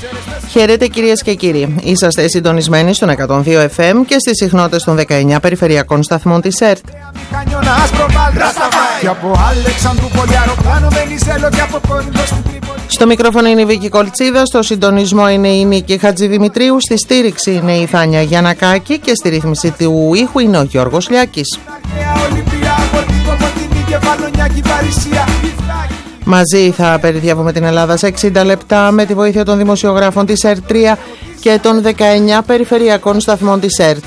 Χαίρετε κυρίες και κύριοι. Είσαστε συντονισμένοι στον 102 FM και στις συχνότητες των 19 περιφερειακών σταθμών της ΕΡΤ. Στο μικρόφωνο είναι η Βίκη Κολτσίδα, στο συντονισμό είναι η Νίκη Χατζηδημητρίου, στη στήριξη είναι η Θάνια Γιαννακάκη και στη ρύθμιση του ήχου είναι ο Γιώργος Λιάκης. Μαζί θα περιδιαβούμε την Ελλάδα σε 60 λεπτά με τη βοήθεια των δημοσιογράφων της ΕΡΤ3 και των 19 περιφερειακών σταθμών της ΕΡΤ.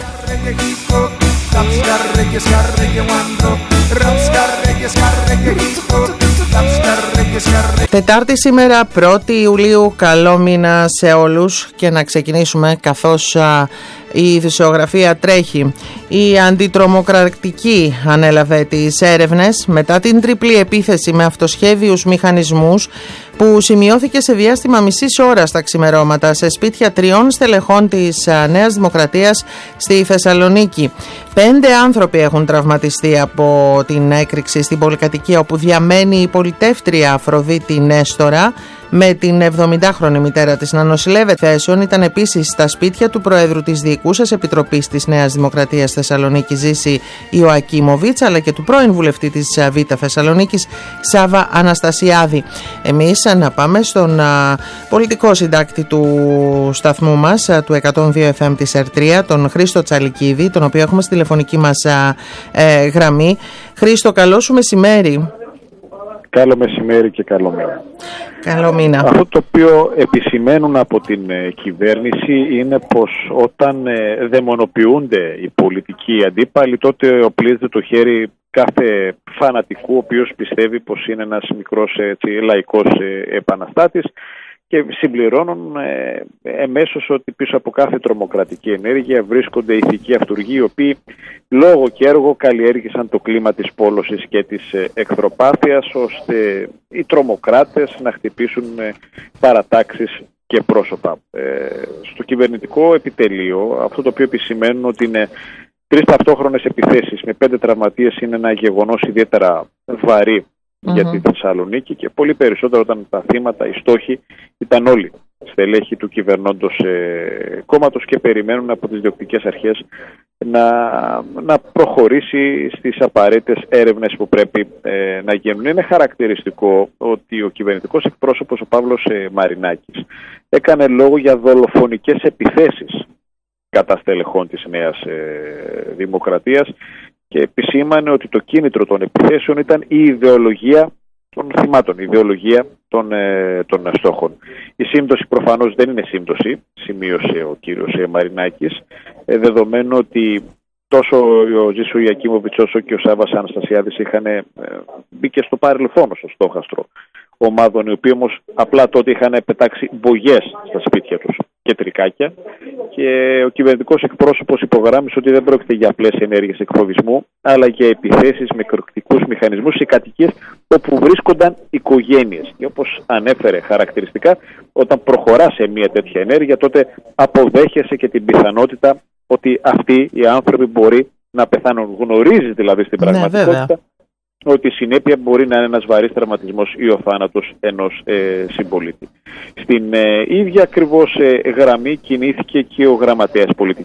Τετάρτη σήμερα, 1η Ιουλίου, καλό μήνα σε όλους και να ξεκινήσουμε καθώς η ειδησιογραφία τρέχει. Η αντιτρομοκρατική ανέλαβε τις έρευνες μετά την τριπλή επίθεση με αυτοσχέδιους μηχανισμούς που σημειώθηκε σε διάστημα μισής ώρας τα ξημερώματα σε σπίτια 3 στελεχών της Νέας Δημοκρατίας στη Θεσσαλονίκη. 5 άνθρωποι έχουν τραυματιστεί από την έκρηξη στην πολυκατοικία όπου διαμένει η πολιτεύτρια Αφροδίτη Νέστορα με την 70χρονη μητέρα της να νοσηλεύεται. Θέσεων ήταν επίσης στα σπίτια του Προέδρου της Διοικούσας Επιτροπής της Νέας Δημοκρατίας Θεσσαλονίκη Ζήση Ιωακίμοβιτς αλλά και του πρώην βουλευτή της Β' Θεσσαλονίκης Σάβα Αναστασιάδη. Εμείς να πάμε στον πολιτικό συντάκτη του σταθμού μας, του 102 FM της ΕΡΤ3, τον Χρήστο Τσαλικίδη, τον οποίο έχουμε στη τηλεφωνική μας γραμμή. Χρήστο, καλό σου μεσημέρι. Καλό μεσημέρι και καλό μήνα. Καλό μήνα. Αυτό το οποίο επισημαίνουν από την κυβέρνηση είναι πως όταν δαιμονοποιούνται οι πολιτικοί αντίπαλοι, τότε οπλίζεται το χέρι κάθε φανατικού ο οποίος πιστεύει πως είναι ένας μικρός λαϊκός επαναστάτης, και συμπληρώνουν εμέσως ότι πίσω από κάθε τρομοκρατική ενέργεια βρίσκονται ηθικοί αυτούργοι οι οποίοι λόγω και έργο καλλιέργησαν το κλίμα της πόλωσης και της εχθροπάθειας ώστε οι τρομοκράτες να χτυπήσουν παρατάξεις και πρόσωπα. Στο κυβερνητικό επιτελείο αυτό το οποίο επισημαίνουν ότι είναι 3 ταυτόχρονες επιθέσεις με 5 τραυματίες είναι ένα γεγονός ιδιαίτερα βαρύ για τη Θεσσαλονίκη, και πολύ περισσότερο όταν τα θύματα, οι στόχοι ήταν όλοι στελέχοι του κυβερνώντος κόμματος και περιμένουν από τις διοκτικές αρχές να προχωρήσει στις απαραίτητες έρευνες που πρέπει να γίνουν. Είναι χαρακτηριστικό ότι ο κυβερνητικός εκπρόσωπος, ο Παύλος Μαρινάκης, έκανε λόγο για δολοφονικές επιθέσεις κατά στελεχών της Νέας Δημοκρατίας και επισήμανε ότι το κίνητρο των επιθέσεων ήταν η ιδεολογία των θυμάτων, η ιδεολογία των στόχων. Η σύμπτωση προφανώς δεν είναι σύμπτωση, σημείωσε ο κύριος Μαρινάκης, δεδομένου ότι τόσο ο Ζήσου Ιωακίμοβιτς όσο και ο Σάββας Αναστασιάδης είχαν μπει και στο παρελθόν στο στόχαστρο ομάδων, οι οποίοι όμως απλά τότε είχαν πετάξει μπογιές στα σπίτια τους και τρικάκια, και ο κυβερνητικός εκπρόσωπος υπογράμμισε ότι δεν πρόκειται για απλές ενέργειες εκφοβισμού, αλλά για επιθέσεις με εκρηκτικούς μηχανισμούς σε κατοικίες όπου βρίσκονταν οικογένειες. Και όπως ανέφερε χαρακτηριστικά, όταν προχωρά σε μια τέτοια ενέργεια, τότε αποδέχεσαι και την πιθανότητα ότι αυτοί οι άνθρωποι μπορεί να πεθάνουν. Γνωρίζεις δηλαδή στην πραγματικότητα ότι η συνέπεια μπορεί να είναι ένας βαρύς τραυματισμός ή ο θάνατος ενός συμπολίτη. Στην ίδια ακριβώς γραμμή κινήθηκε και ο γραμματέας πολιτικής